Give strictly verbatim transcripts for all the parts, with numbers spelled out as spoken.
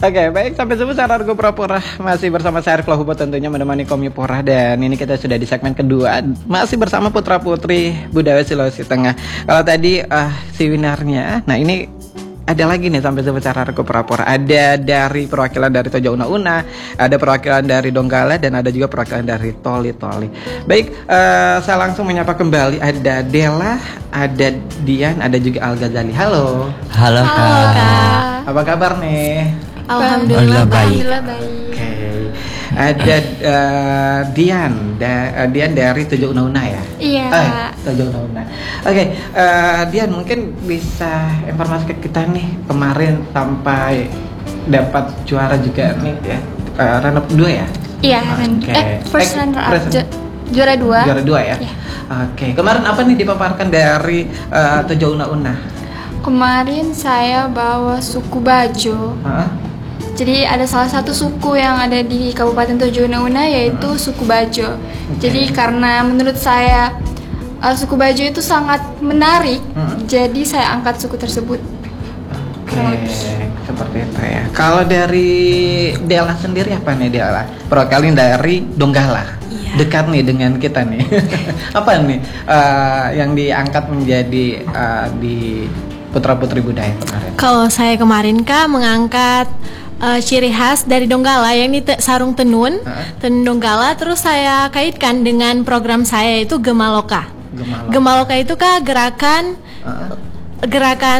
Oke, baik, sampai sebesar Argo Pura-Pura masih bersama saya Arif Lahubo tentunya menemani Komi Pura. Dan ini kita sudah di segmen kedua, masih bersama Putra Putri Budaya Sulawesi Tengah. Kalau tadi uh, si winarnya, nah ini ada lagi nih sampai sebesar Argo Pura-Pura. Ada dari perwakilan dari Tojo Una-Una, ada perwakilan dari Donggala, dan ada juga perwakilan dari Toli Toli. Baik, uh, saya langsung menyapa kembali. Ada Della, ada Dian, ada juga Al Ghazali. Halo. Halo, Halo Kak. Kak. Apa kabar nih? Alhamdulillah, Alhamdulillah baik. Alhamdulillah baik. Oke, ada uh, Dian, da- uh, Dian dari Tojo Una-Una ya? Iya. Eh, Tojo Una-Una. Oke, uh, Dian mungkin bisa informasi ke kita nih kemarin sampai dapat juara juga nih ya, uh, runner up dua ya? Iya, Oke. eh first Eh, runner up first- ju- juara dua. Juara dua ya? Iya. Oke, kemarin apa nih dipaparkan dari uh, Tojo Una-Una? Kemarin saya bawa suku Bajo. Hah? Jadi ada salah satu suku yang ada di Kabupaten Tojo Una-Una yaitu suku Bajo. Jadi karena menurut saya uh, suku Bajo itu sangat menarik, Hmm. jadi saya angkat suku tersebut. Oke, seperti itu ya. Kalau dari Della sendiri apa nih Della? Perwakilan dari Donggala. Iya. Dekat nih dengan kita nih. Apa nih uh, yang diangkat menjadi uh, di Putra Putri Budaya kemarin? Kalau saya kemarin Kak mengangkat uh, ciri khas dari Donggala yang ini te- sarung tenun, Hah? tenun Donggala, terus saya kaitkan dengan program saya itu Gemaloka. Gemaloka. Gemaloka itu Kak gerakan Uh, gerakan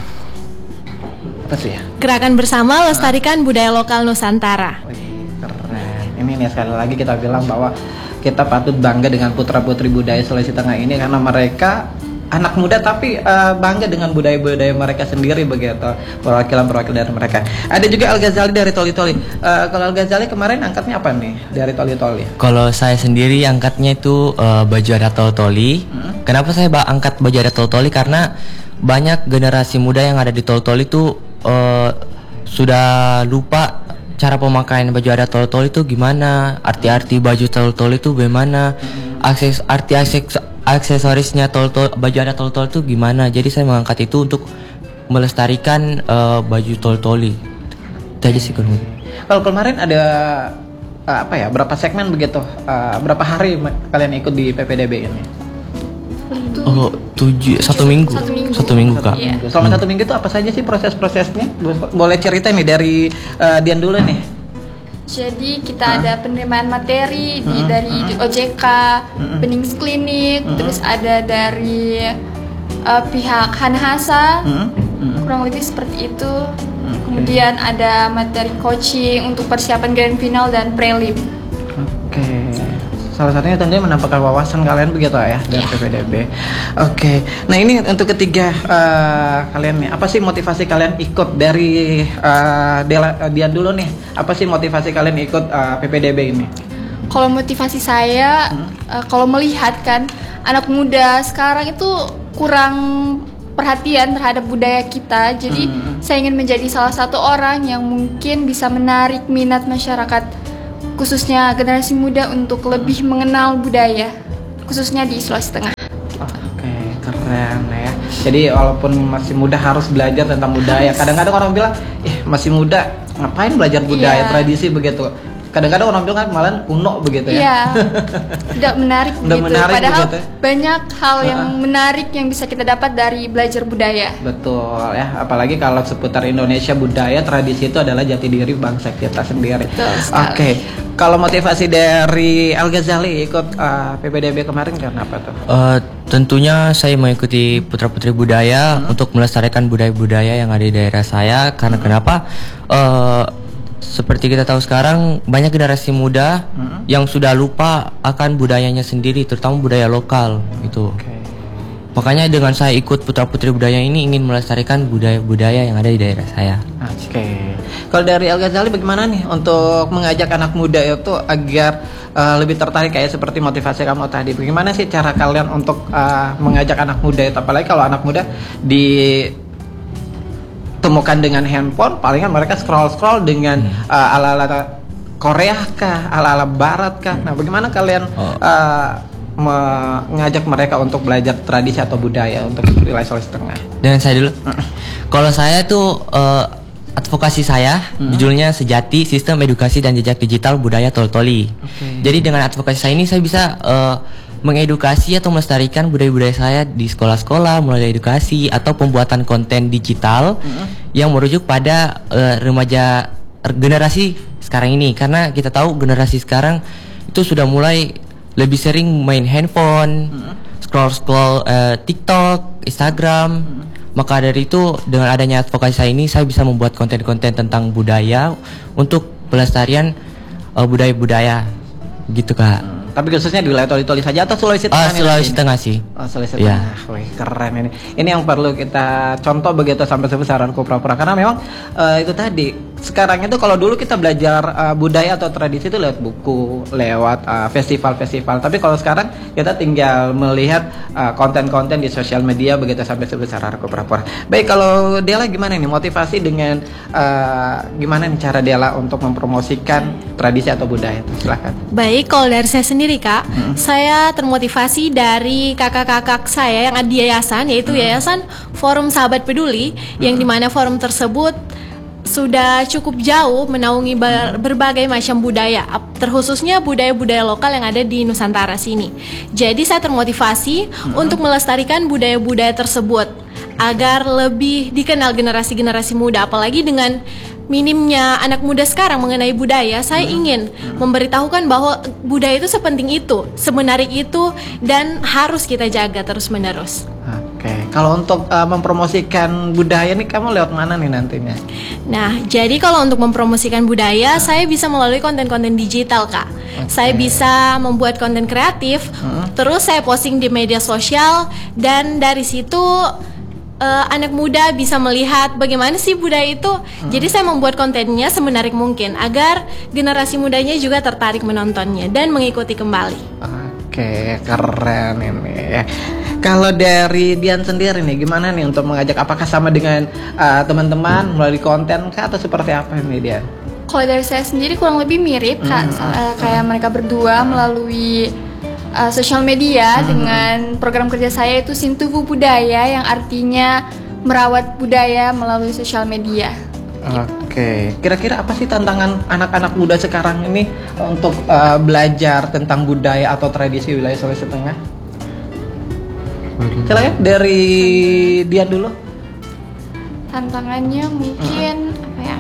apa sih ya? gerakan bersama lestarikan budaya lokal Nusantara. Wih, keren. Ini nih sekali lagi kita bilang bahwa kita patut bangga dengan Putra Putri Budaya Sulawesi Tengah ini karena mereka anak muda tapi uh, bangga dengan budaya-budaya mereka sendiri begitu, perwakilan-perwakilan dari mereka. Ada juga Al Ghazali dari Toli Toli. Uh, kalau Al Ghazali kemarin angkatnya apa nih dari Toli Toli? Kalau saya sendiri angkatnya itu uh, baju adat Tol-Toli. Hmm. Kenapa saya ba- angkat baju adat Tol-Toli? Karena banyak generasi muda yang ada di Tol-Toli itu uh, sudah lupa cara pemakaian baju adat Tol-Toli itu gimana, arti-arti baju Tol-Toli itu bagaimana, akses arti-akses aksesorisnya Tol-Tol baju adat Tol-Toli itu gimana. Jadi saya mengangkat itu untuk melestarikan uh, baju Tol-Toli. Itu aja sih kurang lebih. Kalau kemarin ada uh, apa ya? Berapa segmen begitu? Uh, berapa hari ma- kalian ikut di P P D B ini? Oh, tujuh satu minggu. Satu minggu. Satu minggu, Kak. Iya. Selama satu minggu itu apa saja sih proses-prosesnya? Boleh cerita nih dari uh, Dian dulu nih. Jadi kita ada penerimaan materi di, dari O J K, Benings Klinik, terus ada dari uh, pihak Hanhasa, Hmm? Hmm. kurang lebih seperti itu. Kemudian ada materi coaching untuk persiapan grand final dan prelim. Oke. Salah satunya tentunya menampakkan wawasan kalian begitu ya dari P P D B. Oke. Nah ini untuk ketiga uh, kalian nih, apa sih motivasi kalian ikut dari uh, Della, uh, Dian dulu nih? Apa sih motivasi kalian ikut uh, P P D B ini? Kalau motivasi saya, uh, kalau melihat kan anak muda sekarang itu kurang perhatian terhadap budaya kita. Jadi Hmm. saya ingin menjadi salah satu orang yang mungkin bisa menarik minat masyarakat, khususnya generasi muda untuk lebih mengenal budaya, khususnya di Sulawesi Tengah. Oke, keren ya. Jadi walaupun masih muda harus belajar tentang budaya. Kadang-kadang orang bilang, "Eh, masih muda, ngapain belajar budaya, Iya. tradisi begitu?" Kadang-kadang orang bilang kan malah kuno begitu ya. Iya, tidak menarik Tidak begitu. menarik Padahal begitu. banyak hal yang menarik yang bisa kita dapat dari belajar budaya. Betul ya, apalagi kalau seputar Indonesia, budaya, tradisi itu adalah jati diri bangsa kita sendiri. Betul sekali. Oke, kalau motivasi dari Al Ghazali ikut uh, P P D B kemarin karena apa tuh? Uh, tentunya saya mengikuti Putra Putri Budaya untuk melestarikan budaya-budaya yang ada di daerah saya. Karena kenapa? Uh, seperti kita tahu sekarang banyak generasi muda yang sudah lupa akan budayanya sendiri, terutama budaya lokal gitu. Oke. Makanya dengan saya ikut Putra Putri Budaya ini ingin melestarikan budaya-budaya yang ada di daerah saya. Oke. Kalau dari Al Ghazali bagaimana nih untuk mengajak anak muda itu agar uh, lebih tertarik kayak seperti motivasi kamu tadi? Bagaimana sih cara kalian untuk uh, mengajak anak muda itu, apalagi kalau anak muda di temukan dengan handphone, palingan mereka scroll-scroll dengan uh, ala-ala Korea kah, ala-ala Barat kah? Nah, bagaimana kalian Oh. uh, mengajak mereka untuk belajar tradisi atau budaya untuk wilayah Sulawesi Tengah? Dengan saya dulu. Kalau saya tuh uh, advokasi saya hmm. judulnya Sejati Sistem Edukasi dan Jejak Digital Budaya Toltoli. Okay. Jadi dengan advokasi saya ini saya bisa uh, mengedukasi atau melestarikan budaya-budaya saya di sekolah-sekolah, mulai dari edukasi atau pembuatan konten digital hmm. yang merujuk pada uh, remaja generasi sekarang ini. Karena kita tahu generasi sekarang itu sudah mulai lebih sering main handphone, hmm. scroll-scroll uh, TikTok, Instagram. Hmm. Maka dari itu dengan adanya advokasi saya ini saya bisa membuat konten-konten tentang budaya untuk pelestarian uh, budaya-budaya gitu Kak. Hmm. Tapi khususnya di wilayah Toli-Toli saja atau Sulawesi Tengah? Oh, Sulawesi Tengah sih. Oh, Sulawesi ya. Tengah. Wih, keren ini. Ini yang perlu kita contoh begitu sampai sebesaran Pura-Pura karena memang uh, itu tadi sekarang itu kalau dulu kita belajar uh, budaya atau tradisi itu lewat buku, lewat uh, festival-festival. Tapi kalau sekarang kita tinggal melihat uh, konten-konten di sosial media begitu sampai sebesaran Pura-Pura. Baik, kalau Dela gimana nih motivasi dengan uh, gimana nih cara Dela untuk mempromosikan tradisi atau budaya itu? Silakan. Baik, kalau dari saya sendiri Kak, hmm. saya termotivasi dari kakak-kakak saya yang ada di yayasan, yaitu hmm. Yayasan Forum Sahabat Peduli, hmm. yang dimana forum tersebut sudah cukup jauh menaungi ber- berbagai macam budaya, terkhususnya budaya-budaya lokal yang ada di Nusantara sini. Jadi saya termotivasi hmm. untuk melestarikan budaya-budaya tersebut agar lebih dikenal generasi-generasi muda, apalagi dengan minimnya anak muda sekarang mengenai budaya. Saya hmm. ingin hmm. memberitahukan bahwa budaya itu sepenting itu, semenarik itu, dan harus kita jaga terus-menerus. Oke, kalau untuk uh, mempromosikan budaya nih kamu lewat mana nih nantinya? Nah, jadi kalau untuk mempromosikan budaya, hmm. saya bisa melalui konten-konten digital Kak. Okay. Saya bisa membuat konten kreatif, hmm. terus saya posting di media sosial, dan dari situ Uh, anak muda bisa melihat bagaimana sih budaya itu. Hmm. Jadi saya membuat kontennya semenarik mungkin agar generasi mudanya juga tertarik menontonnya dan mengikuti kembali. Oke, keren ini. Kalau dari Dian sendiri nih, gimana nih untuk mengajak? Apakah sama dengan uh, teman-teman melalui konten kah atau seperti apa nih Dian? Kalau dari saya sendiri kurang lebih mirip Kak, hmm. uh, kayak mereka berdua melalui Uh, sosial media hmm. dengan program kerja saya itu Sintubu Budaya yang artinya merawat budaya melalui sosial media. Oke, kira-kira apa sih tantangan anak-anak muda sekarang ini untuk uh, belajar tentang budaya atau tradisi wilayah Sulawesi Tengah? Silakan dari Dian dulu. Tantangannya mungkin hmm. apa ya?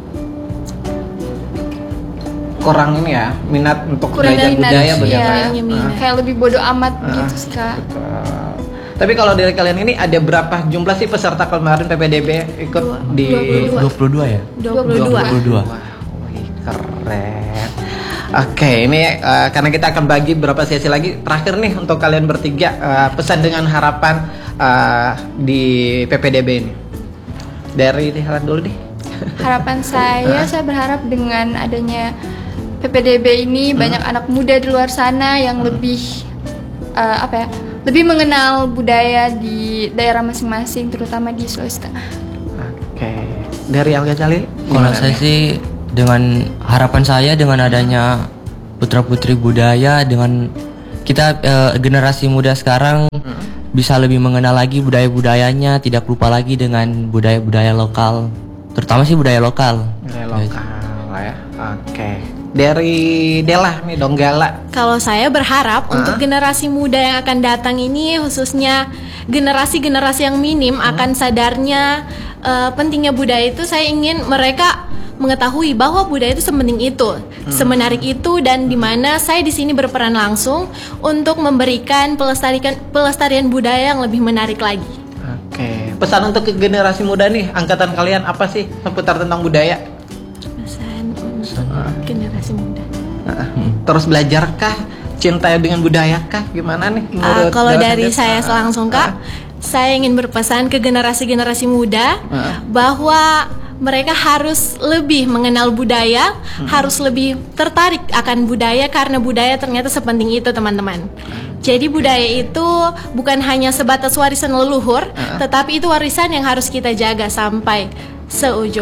Kurang ini ya minat untuk kurang belajar minat, budaya begitu iya, ya. Uh. Kayak lebih bodoh amat uh. gitu sih Kak. Betul. Tapi kalau dari kalian ini ada berapa jumlah sih peserta kemarin P P D B ikut dua, di dua puluh dua ya? dua puluh dua. dua puluh dua. Wih, keren. Oke, ini uh, karena kita akan bagi beberapa sesi lagi. Terakhir nih untuk kalian bertiga uh, pesan dengan harapan uh, di P P D B ini. Dari Dihalan dulu deh. Harapan saya, saya berharap dengan adanya P P D B ini hmm. banyak anak muda di luar sana yang hmm. lebih uh, apa ya, lebih mengenal budaya di daerah masing-masing, terutama di Sulawesi Tengah. Oke, dari Al Ghazali? Kalau saya sih dengan harapan saya dengan adanya putra putri budaya, dengan kita uh, generasi muda sekarang hmm. bisa lebih mengenal lagi budaya-budayanya, tidak lupa lagi dengan budaya-budaya lokal, terutama sih budaya lokal. Budaya lokal ya. Oke. Dari Dela nih Donggala. Kalau saya berharap uh-huh. untuk generasi muda yang akan datang ini, khususnya generasi-generasi yang minim uh-huh. akan sadarnya uh, pentingnya budaya itu. Saya ingin mereka mengetahui bahwa budaya itu sepenting itu, hmm. semenarik itu, dan di mana saya di sini berperan langsung untuk memberikan pelestarian pelestarian budaya yang lebih menarik lagi. Oke, pesan untuk ke generasi muda nih, angkatan kalian apa sih seputar tentang budaya? Pesan untuk uh. generasi muda. Uh, terus belajarkah, cinta dengan budayakah, gimana nih? Uh, kalau dari saya uh, langsung Kak, uh. saya ingin berpesan ke generasi-generasi muda uh. bahwa mereka harus lebih mengenal budaya, hmm. harus lebih tertarik akan budaya karena budaya ternyata sepenting itu teman-teman. Jadi budaya itu bukan hanya sebatas warisan leluhur, uh. tetapi itu warisan yang harus kita jaga sampai seujung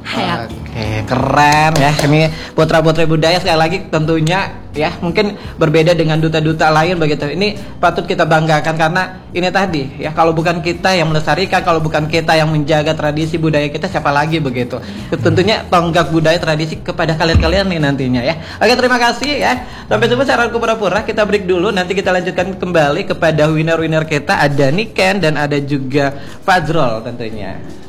Hayat. Oke, keren ya. Ini putra-putri budaya sekali lagi tentunya ya, mungkin berbeda dengan duta-duta lain begitu. Ini patut kita banggakan karena ini tadi ya, kalau bukan kita yang melestarikan, kalau bukan kita yang menjaga tradisi budaya kita, siapa lagi begitu. Tentunya tonggak budaya tradisi kepada kalian-kalian nih nantinya ya. Oke, terima kasih ya. Sampai jumpa saranku pura-pura. Kita break dulu, nanti kita lanjutkan kembali kepada winner-winner kita. Ada Niken dan ada juga Fazrul tentunya.